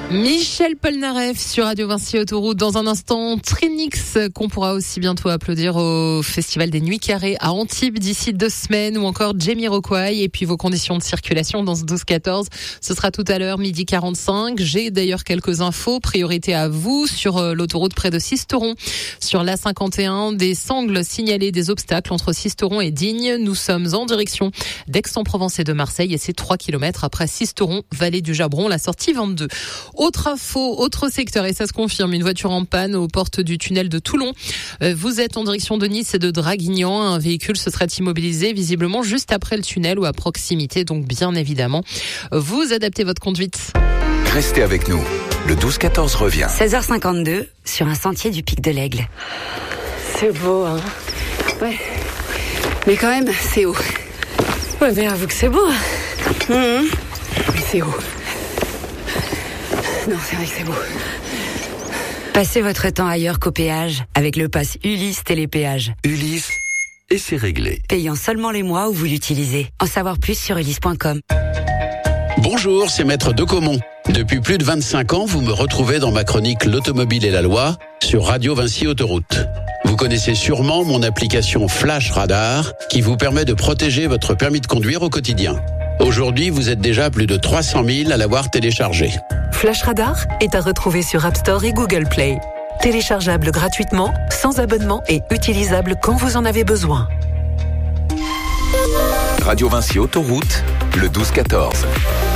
Michel Polnareff sur Radio Vinci Autoroute. Dans un instant, Trinix qu'on pourra aussi bientôt applaudir au Festival des Nuits Carrées à Antibes d'ici 2 semaines, ou encore Jamiroquai. Et puis vos conditions de circulation dans ce 12-14, ce sera tout à l'heure, 12h45. J'ai d'ailleurs quelques infos. Priorité à vous sur l'autoroute près de Sisteron. Sur l'A51, des sangles signalées, des obstacles entre Sisteron et Digne. Nous sommes en direction d'Aix-en-Provence et de Marseille, et c'est 3 km après Sisteron, vallée du Jabron, la sortie 22. Autre info, autre secteur, et ça se confirme, une voiture en panne aux portes du tunnel de Toulon. Vous êtes en direction de Nice et de Draguignan. Un véhicule se serait immobilisé visiblement juste après le tunnel ou à proximité. Donc bien évidemment, vous adaptez votre conduite. Restez avec nous. Le 12-14 revient. 16h52 sur un sentier du Pic de l'Aigle. C'est beau, hein. Ouais. Mais quand même, c'est haut. Ouais, mais avoue que c'est beau. Mais c'est haut. Non, c'est vrai que c'est beau. Passez votre temps ailleurs qu'au péage avec le pass Ulysse Télépéage. Ulysse, et c'est réglé. Payant seulement les mois où vous l'utilisez. En savoir plus sur ulysse.com. Bonjour, c'est Maître Decomont. Depuis plus de 25 ans, vous me retrouvez dans ma chronique L'automobile et la loi sur Radio Vinci Autoroute. Vous connaissez sûrement mon application Flash Radar qui vous permet de protéger votre permis de conduire au quotidien. Aujourd'hui, vous êtes déjà plus de 300 000 à l'avoir téléchargé. Flash Radar est à retrouver sur App Store et Google Play. Téléchargeable gratuitement, sans abonnement et utilisable quand vous en avez besoin. Radio Vinci Autoroute, le 12-14.